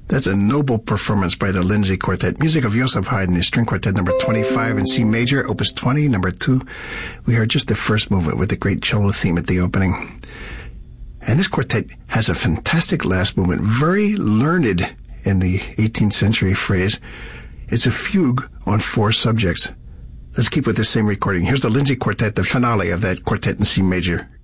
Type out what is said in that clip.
That's a noble performance by the Lindsay Quartet. Music of Joseph Haydn, String Quartet number 25 in C major, opus 20, number 2. We heard just the first movement with the great cello theme at the opening. And this quartet has a fantastic last movement, very learned in the 18th century phrase. It's a fugue on 4 subjects. Let's keep with the same recording. Here's the Lindsay Quartet, the finale of that quartet in C major.